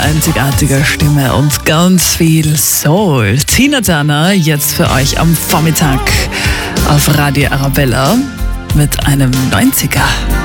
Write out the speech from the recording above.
einzigartige Stimme und ganz viel Soul. Tina Turner jetzt für euch am Vormittag auf Radio Arabella mit einem 90er.